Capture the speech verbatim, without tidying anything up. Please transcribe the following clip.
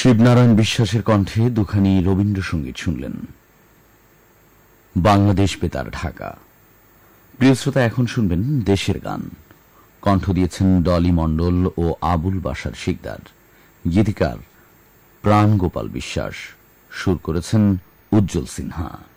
শিবনারায়ণ বিশ্বাসের কণ্ঠে দুখানি রবীন্দ্রসঙ্গীত শুনলেন। বাংলাদেশ বেতার, ঢাকা। প্রিয় শ্রোতা, এখন শুনবেন দেশের গান। কণ্ঠ দিয়েছেন ডলি মণ্ডল ও আবুল বাশার শিকদার। গীতিকার প্রাণ গোপাল বিশ্বাস, সুর করেছেন উজ্জ্বল সিনহা।